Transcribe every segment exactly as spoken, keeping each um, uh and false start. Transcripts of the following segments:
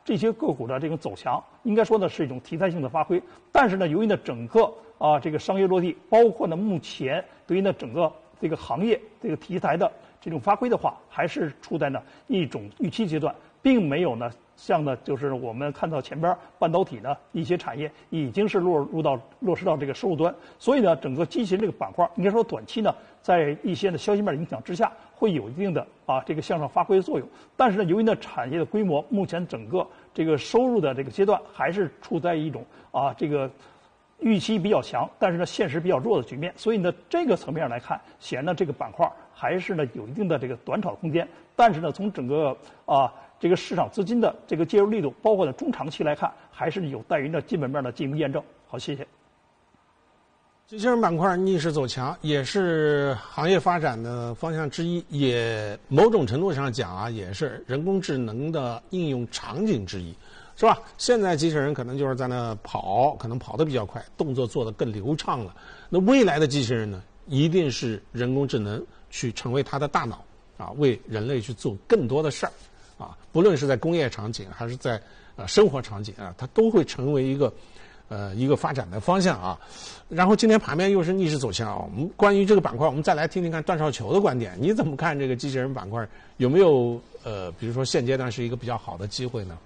这些个股的这种走强，应该说呢是一种题材性的发挥。但是呢，由于呢整个啊这个商业落地，包括呢目前对于呢整个这个行业这个题材的这种发挥的话，还是处在呢一种预期阶段，并没有呢像呢就是我们看到前边半导体呢一些产业已经是落入到落实到这个收入端，所以呢整个机器人这个板块应该说短期呢在一些的消息面影响之下会有一定的啊这个向上发挥的作用。但是呢由于呢产业的规模目前整个这个收入的这个阶段还是处在一种啊这个预期比较强，但是呢现实比较弱的局面，所以呢这个层面来看，显然呢这个板块还是呢有一定的这个短炒空间。但是呢从整个啊这个市场资金的这个介入力度，包括呢中长期来看，还是有待于呢基本面的进一步验证。好，谢谢。 机器人板块逆势走强，也是行业发展的方向之一，也某种程度上讲啊，也是人工智能的应用场景之一，是吧？现在机器人可能就是在那跑，可能跑得比较快，动作做得更流畅了。那未来的机器人呢，一定是人工智能去成为它的大脑啊，为人类去做更多的事儿。啊，不论是在工业场景还是在呃生活场景啊，它都会成为一个呃一个发展的方向啊。然后今天盘面又是逆势走强啊，我们关于这个板块，我们再来听听看段少球的观点，你怎么看这个机器人板块？有没有呃，比如说现阶段是一个比较好的机会呢？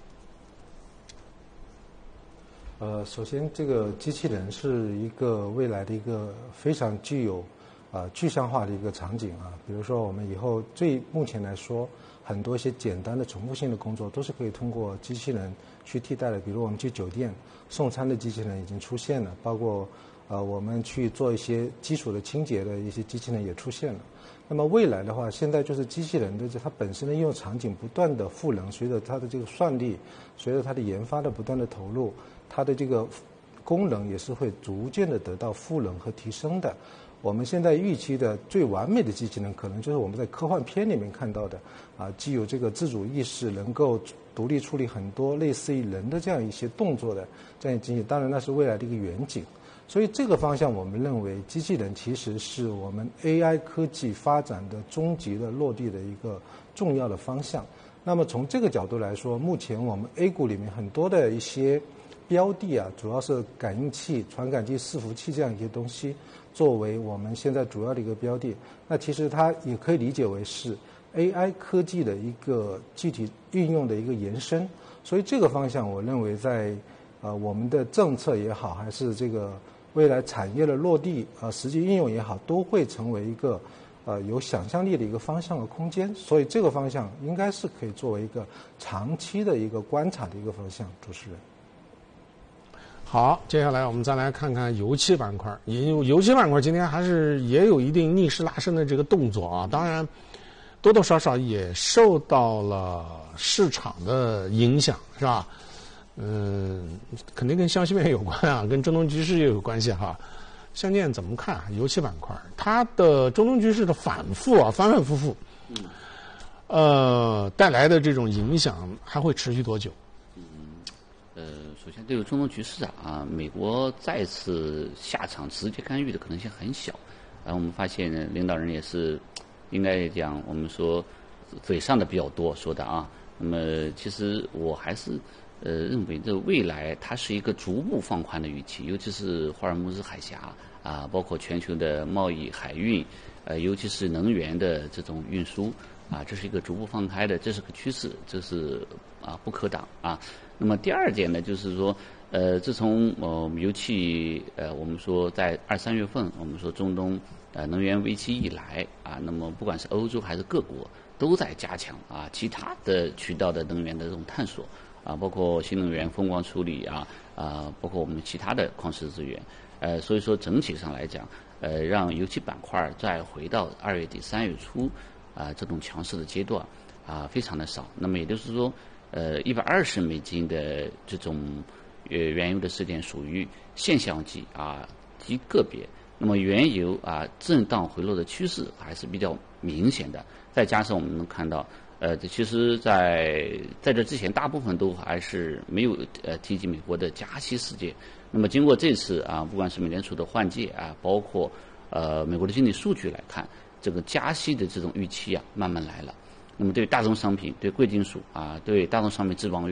呃，首先这个机器人是一个未来的一个非常具有啊、呃、具象化的一个场景啊。比如说我们以后最目前来说，很多一些简单的重复性的工作都是可以通过机器人去替代的。比如我们去酒店送餐的机器人已经出现了，包括呃我们去做一些基础的清洁的一些机器人也出现了。那么未来的话，现在就是机器人的它本身的应用场景不断的赋能，随着它的这个算力，随着它的研发的不断的投入，它的这个功能也是会逐渐的得到赋能和提升的。我们现在预期的最完美的机器人，可能就是我们在科幻片里面看到的，啊，既有这个自主意识，能够独立处理很多类似于人的这样一些动作的这样机器。当然，那是未来的一个远景。所以这个方向，我们认为机器人其实是我们 A I 科技发展的终极的落地的一个重要的方向。那么从这个角度来说，目前我们 A 股里面很多的一些标的啊，主要是感应器、传感器、伺服器这样一些东西作为我们现在主要的一个标的。那其实它也可以理解为是 A I 科技的一个具体运用的一个延伸。所以这个方向，我认为在呃我们的政策也好，还是这个未来产业的落地呃实际应用也好，都会成为一个呃有想象力的一个方向和空间。所以这个方向应该是可以作为一个长期的一个观察的一个方向。主持人。 好，接下来我们再来看看油气板块。油油气板块今天还是也有一定逆势拉升的这个动作啊，当然多多少少也受到了市场的影响，是吧？嗯，肯定跟消息面有关啊，跟中东局势也有关系哈。相见怎么看啊？油气板块它的中东局势的反复啊，反反复复，嗯，呃，带来的这种影响还会持续多久？ 首先，对于中东局势啊，美国再次下场直接干预的可能性很小。然后我们发现呢，领导人也是应该讲，我们说嘴上的比较多说的啊。那么其实我还是呃认为，这未来它是一个逐步放宽的预期，尤其是霍尔木兹海峡啊，包括全球的贸易海运，呃，尤其是能源的这种运输啊，这是一个逐步放开的，这是个趋势，这是啊不可挡啊。那么第二点呢，就是说，呃，自从呃油气呃我们说在二三月份，我们说中东呃能源危机以来啊，那么不管是欧洲还是各国都在加强啊其他的渠道的能源的这种探索啊，包括新能源、风光处理啊啊，包括我们其他的矿石资源，呃，所以说整体上来讲，呃，让油气板块再回到二月底三月初啊这种强势的阶段啊非常的少。那么也就是说。呃，一百二十美金的这种呃原油的时点属于现象级啊极个别，那么原油啊震荡回落的趋势还是比较明显的。再加上我们能看到，呃，其实在在这之前，大部分都还是没有呃提及美国的加息事件。那么经过这次啊，不管是美联储的换届啊，包括呃美国的经济数据来看，这个加息的这种预期啊慢慢来了。那么对大宗商品、对贵金属啊、对大宗商品质保